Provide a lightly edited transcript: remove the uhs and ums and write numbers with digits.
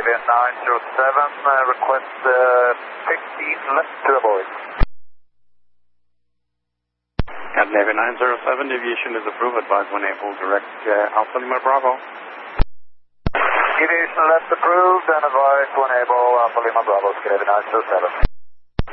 Scandinavian 907, request 15 left to avoid. Scandinavian 907, deviation is approved, advise when able, direct Alpha Lima Bravo. Deviation left approved and advise when able, Alpha Lima Bravo, Scandinavian 907.